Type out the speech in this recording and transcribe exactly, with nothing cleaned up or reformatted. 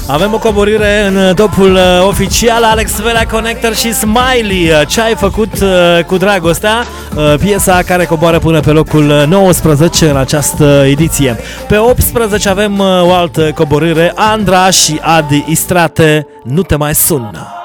Avem o coborire în topul oficial, Alex Velea, Connector și Smiley. Ce ai făcut cu dragostea? Piesa care coboară până pe locul nouăsprezece în această ediție. Pe optsprezece avem o altă coborire, Andra și Adi Istrate, Nu te mai sun.